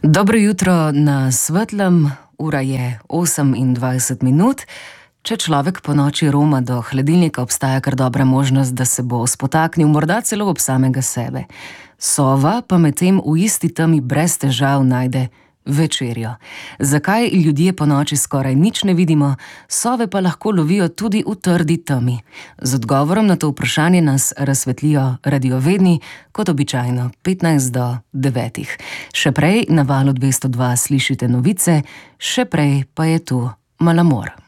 Dobro jutro na svetlem, ura je 28 minut. Če človek po noči roma do hladilnika, obstaja kar dobra možnost, da se bo spotaknil, morda celo ob samega sebe. Sova pa medtem v isti temi brez težav najde večerjo. Zakaj ljudje po noči skoraj nič ne vidimo, sove pa lahko lovijo tudi v trdi temi? Z odgovorom na to vprašanje nas razsvetlijo radiovedni, kot običajno 15 do 9. Še prej na valu 202 slišite novice, še prej pa je tu Malamor.